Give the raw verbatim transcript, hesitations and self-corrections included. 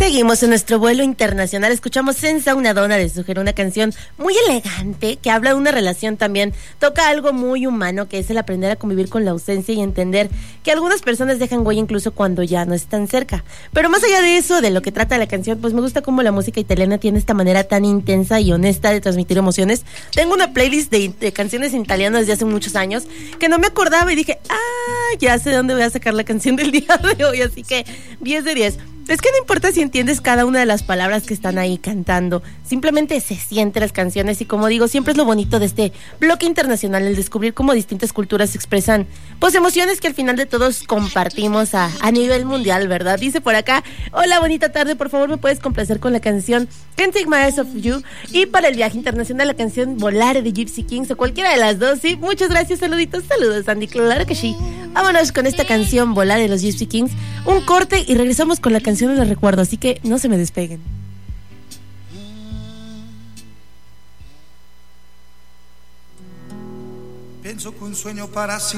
Seguimos en nuestro vuelo internacional. Escuchamos Senza una donna de Suger, una canción muy elegante que habla de una relación también. Toca algo muy humano, que es el aprender a convivir con la ausencia y entender que algunas personas dejan huella incluso cuando ya no están cerca. Pero más allá de eso, de lo que trata la canción, pues me gusta cómo la música italiana tiene esta manera tan intensa y honesta de transmitir emociones. Tengo una playlist de, de canciones en italiano desde hace muchos años que no me acordaba y dije, ah, ya sé de dónde voy a sacar la canción del día de hoy. Así que diez de diez. Es que no importa si entiendes cada una de las palabras que están ahí cantando, simplemente se sienten las canciones y, como digo, siempre es lo bonito de este bloque internacional, el descubrir cómo distintas culturas expresan pues emociones que al final de todos compartimos a, a nivel mundial, ¿verdad? Dice por acá, hola, bonita tarde, por favor me puedes complacer con la canción Can't Take My Eyes Off You, y para el viaje internacional la canción Volare de Gypsy Kings, o cualquiera de las dos. Sí, muchas gracias, saluditos, saludos Andy, claro que sí. Vámonos con esta canción Volare de los Gypsy Kings, un corte y regresamos con la canción de los recuerdos, así que no se me despeguen. Pienso que un sueño para siempre